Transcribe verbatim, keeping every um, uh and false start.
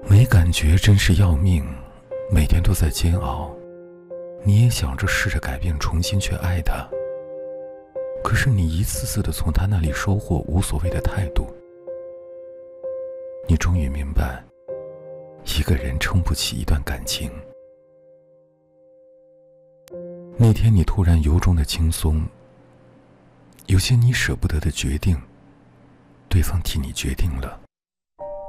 没感觉真是要命，每天都在煎熬。你也想着试着改变，重新去爱他，可是你一次次的从他那里收获无所谓的态度。你终于明白，一个人撑不起一段感情。那天你突然由衷的轻松，有些你舍不得的决定，对方替你决定了。